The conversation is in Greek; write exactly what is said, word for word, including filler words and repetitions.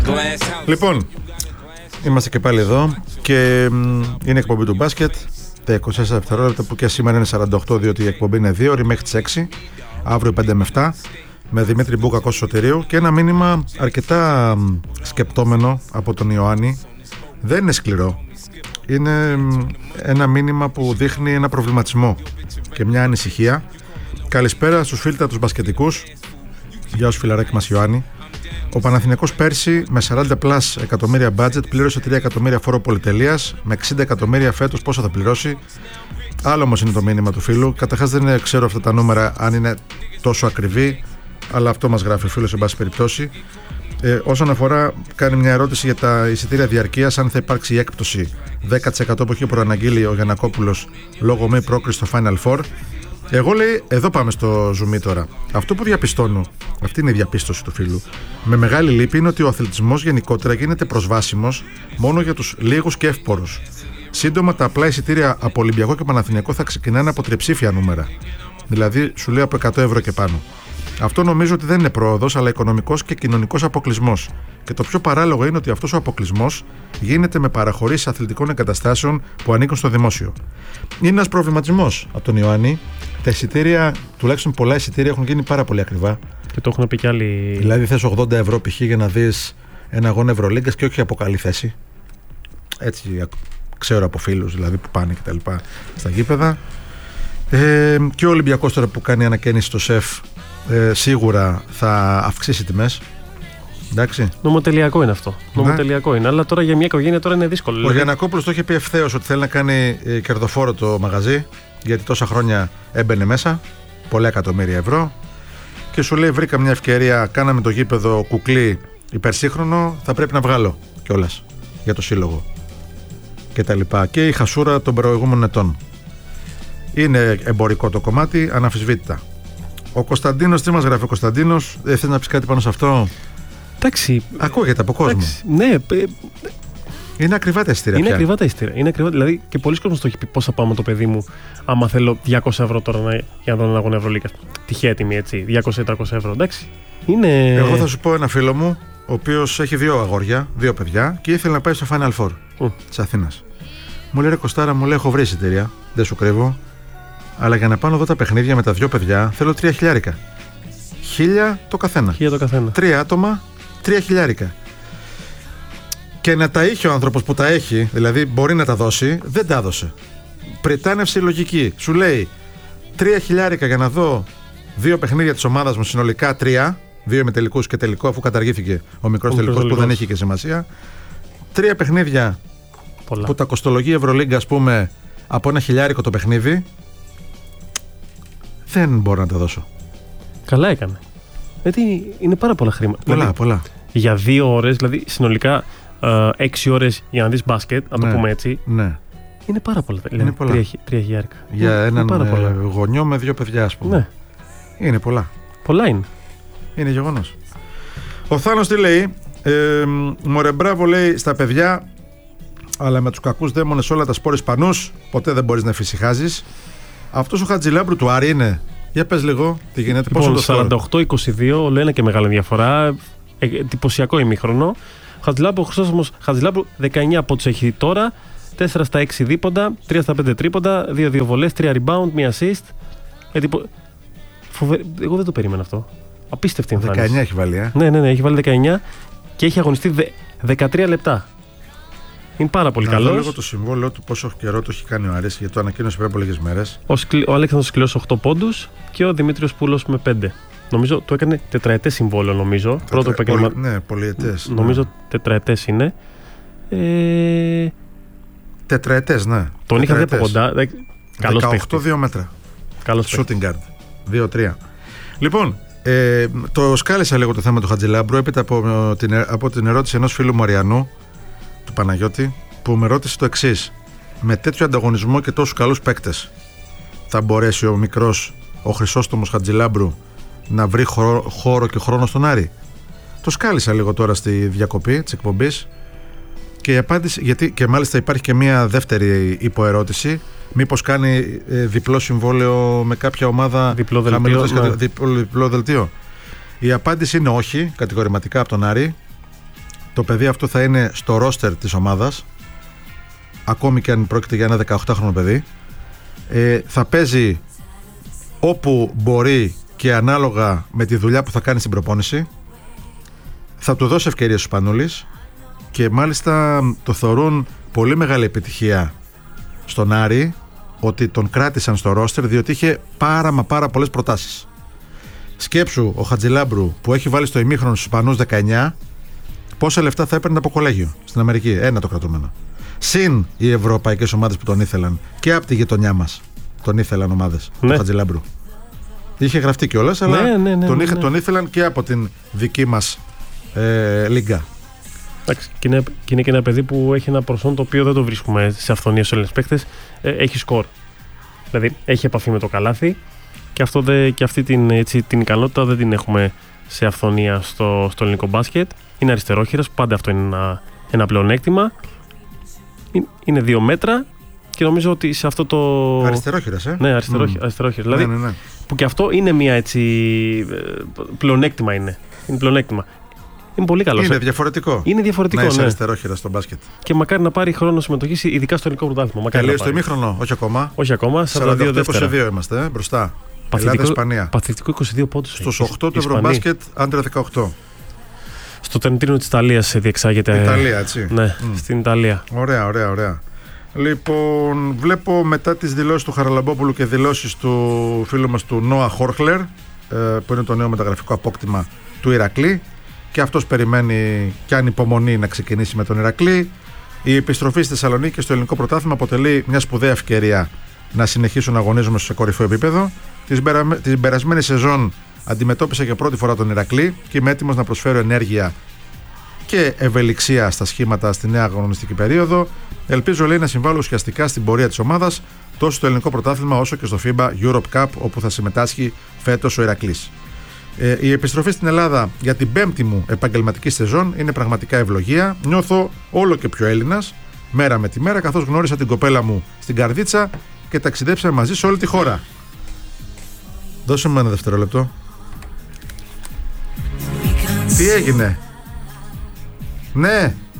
Λοιπόν, είμαστε και πάλι εδώ και είναι εκπομπή του μπάσκετ. Τα είκοσι τέσσερα δευτερόλεπτα που και σήμερα είναι σαράντα οκτώ, διότι η εκπομπή είναι δύο ώρες μέχρι τις έξι. Αύριο πέντε με επτά με Δημήτρη Μπούκα, Κώστα Σωτηρίου. Και ένα μήνυμα αρκετά σκεπτόμενο από τον Ιωάννη. Δεν είναι σκληρό. Είναι ένα μήνυμα που δείχνει ένα προβληματισμό και μια ανησυχία. Καλησπέρα στους φίλτρα τους μπασκετικούς. Γεια σου φιλαράκι μας Ιωάννη. Ο Παναθηναϊκός πέρσι με σαράντα πλας εκατομμύρια budget πλήρωσε τρία εκατομμύρια φόρο πολυτελείας. Με εξήντα εκατομμύρια φέτος πόσο θα πληρώσει? Άλλο όμως είναι το μήνυμα του φίλου. Καταρχάς δεν ξέρω αυτά τα νούμερα αν είναι τόσο ακριβή, αλλά αυτό μας γράφει ο φίλος σε πάση περιπτώσει. Ε, όσον αφορά, κάνει μια ερώτηση για τα εισιτήρια διαρκείας, αν θα υπάρξει η έκπτωση δέκα τοις εκατό που έχει προαναγγείλει ο Γιαννακόπουλος λόγω μη πρόκριση στο Final Four. Εγώ λέει, εδώ πάμε στο ζουμί τώρα. Αυτό που διαπιστώνω, αυτή είναι η διαπίστωση του φίλου, με μεγάλη λύπη, είναι ότι ο αθλητισμός γενικότερα γίνεται προσβάσιμος μόνο για τους λίγους και εύπορους. Σύντομα τα απλά εισιτήρια από Ολυμπιακό και Παναθηναϊκό θα ξεκινάνε από τριψήφια νούμερα. Δηλαδή, σου λέει από εκατό ευρώ και πάνω. Αυτό νομίζω ότι δεν είναι πρόοδος, αλλά οικονομικός και κοινωνικός αποκλεισμός. Και το πιο παράλογο είναι ότι αυτός ο αποκλεισμός γίνεται με παραχωρήσεις αθλητικών εγκαταστάσεων που ανήκουν στο δημόσιο. Είναι ένας προβληματισμός από τον Ιωάννη. Τα εισιτήρια, τουλάχιστον πολλά εισιτήρια, έχουν γίνει πάρα πολύ ακριβά. Και το έχουν πει κι άλλοι. Δηλαδή, θες ογδόντα ευρώ π.χ. για να δεις ένα αγώνα Ευρωλίγκας και όχι από καλή θέση. Έτσι, ξέρω από φίλους δηλαδή που πάνε κτλ. Στα γήπεδα. Ε, και ο Ολυμπιακός τώρα που κάνει ανακαίνιση στο ΣΕΦ. Ε, σίγουρα θα αυξήσει τιμές. Εντάξει. Νομοτελειακό είναι αυτό. Ναι. Νομοτελειακό είναι. Αλλά τώρα για μια οικογένεια τώρα είναι δύσκολο. Ο δηλαδή. Γιαννακόπουλος το είχε πει ευθέως ότι θέλει να κάνει ε, κερδοφόρο το μαγαζί, γιατί τόσα χρόνια έμπαινε μέσα. Πολλά εκατομμύρια ευρώ. Και σου λέει: βρήκα μια ευκαιρία. Κάναμε το γήπεδο κουκλί υπερσύγχρονο. Θα πρέπει να βγάλω κιόλας για το σύλλογο. Και τα λοιπά. Και η χασούρα των προηγούμενων ετών. Είναι εμπορικό το κομμάτι, αναμφισβήτητα. Ο Κωνσταντίνος, τι μας γράφει ο Κωνσταντίνος? Δεν θες να πεις κάτι πάνω σε αυτό? Εντάξει. Ακούγεται από κόσμο. Εντάξει, ναι. Είναι ακριβά τα εισιτήρια. Είναι πια. ακριβά τα εισιτήρια. Είναι ακριβά, δηλαδή και πολλοί κόσμος το έχει πει: πώς θα πάω με το παιδί μου, άμα θέλω διακόσια ευρώ τώρα να, για να δω έναν αγώνα Ευρωλίγκας. Τυχαία τιμή, έτσι. διακόσια με τριακόσια ευρώ. Εντάξει. Είναι... Εγώ θα σου πω ένα φίλο μου, ο οποίος έχει δύο αγόρια, δύο παιδιά και ήθελε να πάει στο Final Four mm. της Αθήνας. Μου λέει: ρε Κωστάρα, μου λέει: έχω βρει εισιτήρια. Δεν σου κρύβω. Αλλά για να πάω εδώ τα παιχνίδια με τα δυο παιδιά θέλω τρία χιλιάρικα. Χίλια το καθένα. Χίλια το καθένα. Τρία άτομα, τρία χιλιάρικα. Και να τα είχε ο άνθρωπος που τα έχει, δηλαδή μπορεί να τα δώσει, δεν τα έδωσε. Πριτάνευση λογική. Σου λέει τρία χιλιάρικα για να δω δύο παιχνίδια της ομάδας μου, συνολικά τρία. Δύο ημιτελικούς και τελικό, αφού καταργήθηκε ο μικρός τελικός που δεν έχει και σημασία. Τρία παιχνίδια πολλά. Που τα κοστολογεί η Ευρωλίγκα, ας πούμε, από ένα χιλιάρικο το παιχνίδι. Δεν μπορώ να τα δώσω. Καλά έκανε. Γιατί είναι πάρα πολλά χρήματα. Πολλά, δηλαδή, πολλά. Για δύο ώρες, δηλαδή συνολικά ε, έξι ώρες για να δεις μπάσκετ, να ναι, το πούμε έτσι. Ναι. Είναι πάρα πολλά. Είναι δηλαδή, πολλά. Τρία, τρία χιλιάρικα. Για είναι, έναν είναι πολλά. γονιό με δύο παιδιά, ας πούμε. Ναι. Είναι πολλά. Πολλά είναι. Είναι γεγονός. Ο Θάνος τι λέει? Ε, Μωρέ μπράβο, λέει, στα παιδιά, αλλά με τους κακούς δαίμονες όλα τα σπόρες πανούς, ποτέ δεν μπορείς να φυσικάζεις. Αυτός ο Χατζηλάμπρου του Άρη είναι? Για πες λίγο τι γίνεται. Λοιπόν, σαράντα οκτώ είκοσι δύο, όλο ένα και μεγάλη διαφορά. Ε, εντυπωσιακό ημίχρονο. Χατζηλάμπρου, ο Χρυσόστομος Χατζηλάμπρου, δεκαεννιά από τους έχει τώρα. τέσσερα στα έξι δίποντα, τρία στα πέντε τρίποντα, δύο δύο βολές, τρία rebound, μία assist. Εντυπω... Φοβε... Εγώ δεν το περίμενα αυτό. Απίστευτη εμφάνιση. δεκαεννιά έχει βάλει, ε. Ναι, ναι, ναι, έχει βάλει δεκαεννιά και έχει αγωνιστεί δε... δεκατρία λεπτά. Είναι πάρα πολύ καλό. Να δω λίγο το συμβόλαιο του, πόσο καιρό το έχει κάνει ο Άρης, γιατί το ανακοίνωσε πριν από λίγες μέρες. Ο, Σκλη... ο Αλέξανδρος Σκληρός οκτώ πόντους και ο Δημήτριος Πούλος με πέντε. Νομίζω του έκανε τετραετές συμβόλαιο, νομίζω. Τετρα... Πρώτο επαγγελμα... Πολυ... Ναι, πολυετές. Νομίζω ναι. τετραετές είναι. Ε... Τετραετές, ναι. Τον είχα δει από κοντά. Καλός δεκαοκτώ δύο μέτρα. Καλός shooting guard. δύο τρία. Λοιπόν, ε, το σκάλισα λίγο το θέμα του Χατζηλάμπρου έπειτα από την, από την ερώτηση ενός φίλου μου Αριανού, του Παναγιώτη, που με ρώτησε το εξής: με τέτοιο ανταγωνισμό και τόσους καλούς παίκτες, θα μπορέσει ο μικρός, ο Χρυσόστομος Χατζηλάμπρου να βρει χώρο, χώρο και χρόνο στον Άρη? Το σκάλισα λίγο τώρα στη διακοπή της εκπομπής και η απάντηση, γιατί και μάλιστα υπάρχει και μια δεύτερη υποερώτηση, μήπως κάνει ε, διπλό συμβόλαιο με κάποια ομάδα, διπλό δελτίο, ναι. διπλό, διπλό δελτίο. Η απάντηση είναι όχι, κατηγορηματικά από τον Άρη. το παιδί αυτό θα είναι στο ρόστερ της ομάδας, ακόμη και αν πρόκειται για ένα δεκαοκτάχρονο παιδί. ε, Θα παίζει όπου μπορεί και ανάλογα με τη δουλειά που θα κάνει στην προπόνηση. Θα του δώσει ευκαιρίες στους Σπανούλης και μάλιστα το θεωρούν πολύ μεγάλη επιτυχία στον Άρη ότι τον κράτησαν στο ρόστερ, διότι είχε πάρα μα πάρα πολλές προτάσεις. Σκέψου ο Χατζηλάμπρου που έχει βάλει στο ημίχρονο στους Ισπανούς δεκαεννιά, πόσα λεφτά θα έπαιρνε από κολέγιο στην Αμερική, ένα το κρατούμενο. Συν οι ευρωπαϊκές ομάδες που τον ήθελαν και από τη γειτονιά μας τον ήθελαν ομάδες, ναι. Το Χατζηλάμπρου είχε γραφτεί κιόλας, αλλά ναι, ναι, ναι, τον, ναι, είχε, ναι. τον ήθελαν και από την δική μας ε, λίγκα. Εντάξει, και, είναι, και είναι και ένα παιδί που έχει ένα προσόν το οποίο δεν το βρίσκουμε σε αυθονία στους Έλληνες παίκτες. Ε, έχει σκορ. Δηλαδή έχει επαφή με το καλάθι και, αυτό δε, και αυτή την, έτσι, την ικανότητα δεν την έχουμε σε αυθονία στο, στο ελληνικό μπάσκετ. Είναι αριστερόχειρας, πάντα αυτό είναι ένα, ένα πλεονέκτημα. Είναι δύο μέτρα και νομίζω ότι σε αυτό το. Αριστερόχειρας, ε. Ναι, αριστερόχειρα. Mm. αριστερόχειρα. Ναι, δηλαδή, ναι, ναι. Που και αυτό είναι μια έτσι. Πλεονέκτημα είναι. Είναι πλεονέκτημα. Είναι πολύ καλό. Είναι διαφορετικό. Είναι διαφορετικό. Να είσαι ναι. αριστερόχειρα στο μπάσκετ. Και μακάρι να πάρει χρόνο συμμετοχή, ειδικά στο ελληνικό πρωτάθλημα. Τελείωσε το ημίχρονο, όχι ακόμα. Όχι ακόμα. σαράντα οκτώ είκοσι δύο είμαστε, ε, μπροστά. Ελλάδα-Ισπανία. Παθητικό είκοσι δύο πόντους. Στους οκτώ του Ευρωμπάσκετ, άντρα δεκαοκτώ. Στο Τρεντίνο της Ιταλίας διεξάγεται. Ιταλία, έτσι. Ναι, mm. στην Ιταλία. Ωραία, ωραία, ωραία. Λοιπόν, βλέπω μετά τις δηλώσεις του Χαραλαμπόπουλου και δηλώσεις του φίλου μας του Νόα Χόρχλερ, που είναι το νέο μεταγραφικό απόκτημα του Ηρακλή, και αυτός περιμένει και ανυπομονεί να ξεκινήσει με τον Ηρακλή. Η επιστροφή στη Θεσσαλονίκη και στο ελληνικό πρωτάθλημα αποτελεί μια σπουδαία ευκαιρία να συνεχίσουν να αγωνίζουμε σε κορυφαίο επίπεδο. Την περασμένη σεζόν αντιμετώπισα για πρώτη φορά τον Ηρακλή και είμαι έτοιμος να προσφέρω ενέργεια και ευελιξία στα σχήματα στη νέα αγωνιστική περίοδο. Ελπίζω, λέει, να συμβάλλω ουσιαστικά στην πορεία της ομάδας τόσο στο ελληνικό πρωτάθλημα όσο και στο φίμπα Europe Cup, όπου θα συμμετάσχει φέτος ο Ηρακλής. Ε, η επιστροφή στην Ελλάδα για την πέμπτη μου επαγγελματική σεζόν είναι πραγματικά ευλογία. Νιώθω όλο και πιο Έλληνας μέρα με τη μέρα, καθώς γνώρισα την κοπέλα μου στην Καρδίτσα και ταξιδέψαμε μαζί σε όλη τη χώρα. Δώσε μου ένα δευτερόλεπτο. Τι έγινε? Ναι.